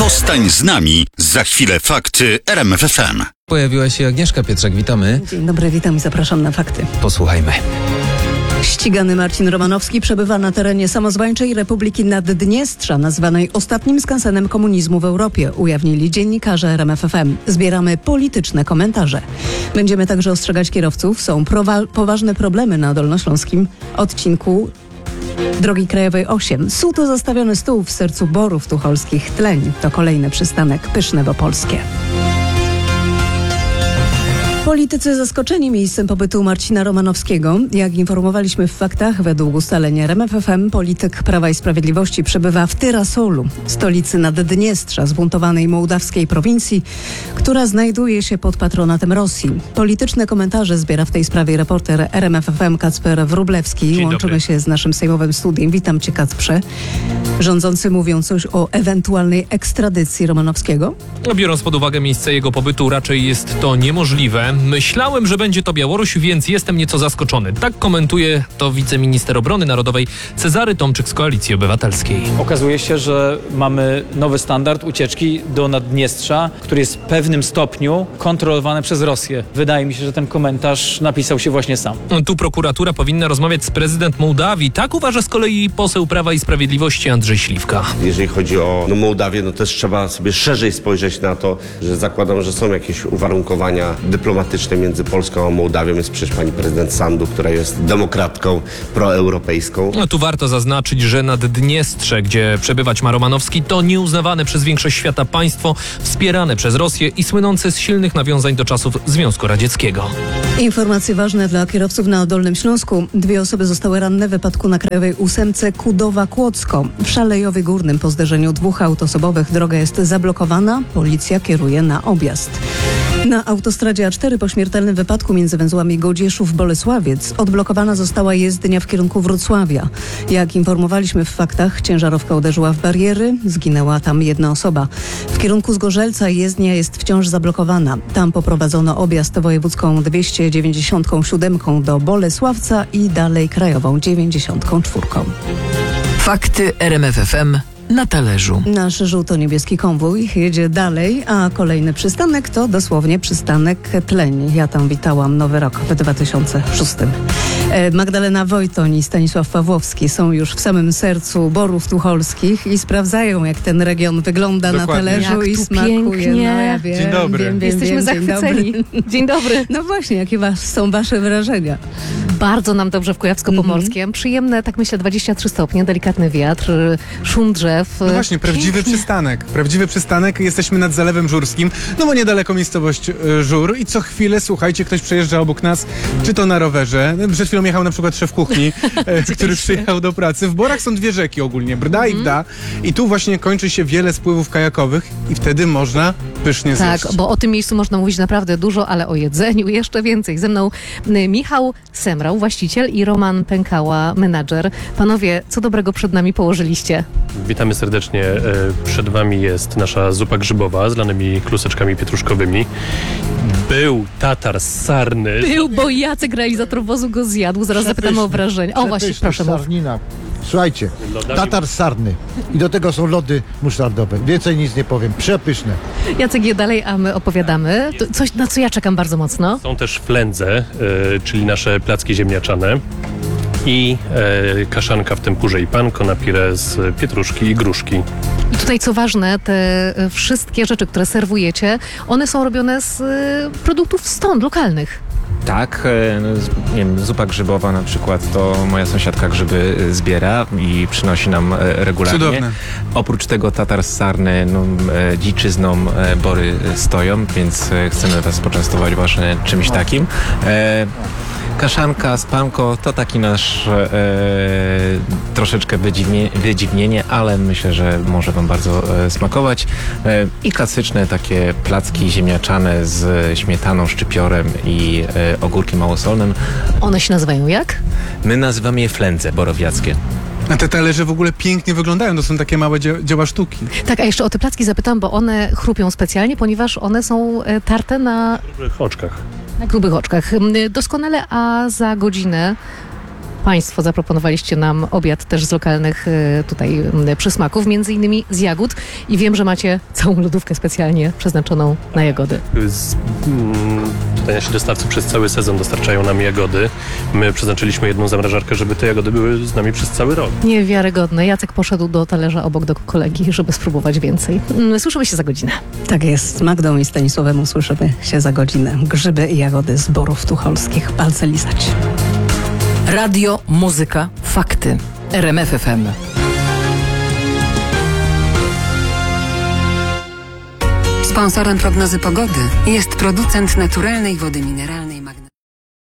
Zostań z nami. Za chwilę fakty RMF FM. Pojawiła się Agnieszka Pietrzak, witamy. Dzień dobry, witam i zapraszam na fakty. Posłuchajmy. Ścigany Marcin Romanowski przebywa na terenie samozwańczej Republiki Naddniestrza, nazwanej ostatnim skansenem komunizmu w Europie, ujawnili dziennikarze RMF FM. Zbieramy polityczne komentarze. Będziemy także ostrzegać kierowców. Są poważne problemy na dolnośląskim odcinku drogi krajowej 8. Suto zastawiony stół w sercu Borów Tucholskich. Tleń to kolejny przystanek Pysznewo-Polskie. Politycy zaskoczeni miejscem pobytu Marcina Romanowskiego. Jak informowaliśmy w faktach, według ustalenia RMF FM, polityk Prawa i Sprawiedliwości przebywa w Tyrasolu, stolicy Naddniestrza, zbuntowanej mołdawskiej prowincji, która znajduje się pod patronatem Rosji. Polityczne komentarze zbiera w tej sprawie reporter RMF FM Kacper Wróblewski. Łączymy się z naszym sejmowym studiem. Witam cię, Kacprze. Rządzący mówią coś o ewentualnej ekstradycji Romanowskiego? Biorąc pod uwagę miejsce jego pobytu, raczej jest to niemożliwe. Myślałem, że będzie to Białoruś, więc jestem nieco zaskoczony. Tak komentuje to wiceminister obrony narodowej Cezary Tomczyk z Koalicji Obywatelskiej. Okazuje się, że mamy nowy standard ucieczki do Naddniestrza, który jest w pewnym stopniu kontrolowany przez Rosję. Wydaje mi się, że ten komentarz napisał się właśnie sam. Tu prokuratura powinna rozmawiać z prezydent Mołdawii. Tak uważa z kolei poseł Prawa i Sprawiedliwości Andrzej Śliwka. Jeżeli chodzi o Mołdawię, też trzeba sobie szerzej spojrzeć na to, że zakładam, że są jakieś uwarunkowania dyplomatyczne między Polską a Mołdawią. Jest przecież pani prezydent Sandu, która jest demokratką proeuropejską. Tu warto zaznaczyć, że Naddniestrze, gdzie przebywać ma Romanowski, to nieuznawane przez większość świata państwo, wspierane przez Rosję i słynące z silnych nawiązań do czasów Związku Radzieckiego. Informacje ważne dla kierowców na Dolnym Śląsku. 2 osoby zostały ranne w wypadku na krajowej 8 Kudowa-Kłodzko. W Szalejowie Górnym po zderzeniu 2 aut osobowych droga jest zablokowana. Policja kieruje na objazd. Na autostradzie A4 po śmiertelnym wypadku między węzłami Godzieszów-Bolesławiec odblokowana została jezdnia w kierunku Wrocławia. Jak informowaliśmy w faktach, ciężarówka uderzyła w bariery, zginęła tam 1 osoba. W kierunku Zgorzelca jezdnia jest wciąż zablokowana. Tam poprowadzono objazd wojewódzką 297 do Bolesławca i dalej krajową 94. Fakty RMF FM na talerzu. Nasz żółto-niebieski konwój jedzie dalej, a kolejny przystanek to dosłownie przystanek Tleń. Ja tam witałam Nowy Rok w 2006. Magdalena Wojtoń i Stanisław Pawłowski są już w samym sercu Borów Tucholskich i sprawdzają, jak ten region wygląda Dokładnie. na talerzu i smakuje. Pięknie. No, ja wiem, Dzień dobry. Jesteśmy zachwyceni. Dzień dobry. No właśnie, jakie są wasze wrażenia? Bardzo nam dobrze w Kujawsko-Pomorskiem. Przyjemne, tak myślę, 23 stopnie, delikatny wiatr, szum drzew. No właśnie, prawdziwy przystanek. Prawdziwy przystanek. Jesteśmy nad Zalewem Żurskim, no bo niedaleko miejscowość Żur i co chwilę, słuchajcie, ktoś przejeżdża obok nas, czy to na rowerze. Przed chwilą jechał na przykład szef kuchni, który przyjechał do pracy. W Borach są 2 rzeki ogólnie, Brda i Gda. I tu właśnie kończy się wiele spływów kajakowych i wtedy można pysznie zjeść. Tak, bo o tym miejscu można mówić naprawdę dużo, ale o jedzeniu jeszcze więcej. Ze mną Michał Semrał, właściciel, i Roman Pękała, menadżer. Panowie, co dobrego przed nami położyliście? Witamy serdecznie. Przed wami jest nasza zupa grzybowa z lanymi kluseczkami pietruszkowymi. Był tatar sarny. Był, bo Jacek, realizator wozu, go zjadł. Zaraz zapytamy o wrażenie. O właśnie, proszę mów. Sarnina. Słuchajcie, tatar sarny i do tego są lody musztardowe. Więcej nic nie powiem. Przepyszne. Jacek je dalej, a my opowiadamy. To coś, na co ja czekam bardzo mocno. Są też flędze, czyli nasze placki ziemniaczane. I kaszanka w tempurze i panko na pire z pietruszki i gruszki. I tutaj co ważne, te wszystkie rzeczy, które serwujecie, one są robione z produktów stąd, lokalnych. Tak, nie wiem, zupa grzybowa na przykład, to moja sąsiadka grzyby zbiera i przynosi nam regularnie. Cudowne. Oprócz tego tatar sarny, dziczyzną Bory stoją, więc chcemy was poczęstować właśnie czymś takim. Kaszanka z panko to taki nasz troszeczkę wydziwnienie, ale myślę, że może wam bardzo smakować. I klasyczne takie placki ziemniaczane z śmietaną, szczypiorem i ogórkiem małosolnym. One się nazywają jak? My nazywamy je flędze borowiackie. A te talerze w ogóle pięknie wyglądają, to są takie małe dzieła sztuki. Tak, a jeszcze o te placki zapytam, bo one chrupią specjalnie, ponieważ one są tarte na grubych oczkach. Na grubych oczkach. Doskonale, a za godzinę Państwo zaproponowaliście nam obiad też z lokalnych tutaj przysmaków, między innymi z jagód i wiem, że macie całą lodówkę specjalnie przeznaczoną na jagody. Tutaj nasi dostawcy przez cały sezon dostarczają nam jagody. My przeznaczyliśmy jedną zamrażarkę, żeby te jagody były z nami przez cały rok. Niewiarygodne. Jacek poszedł do talerza obok do kolegi, żeby spróbować więcej. Słyszymy się za godzinę. Tak jest, z Magdą i Stanisławem usłyszymy się za godzinę. Grzyby i jagody z borów tucholskich. Palce lizać. Radio, muzyka, fakty. RMF FM. Sponsorem prognozy pogody jest producent naturalnej wody mineralnej.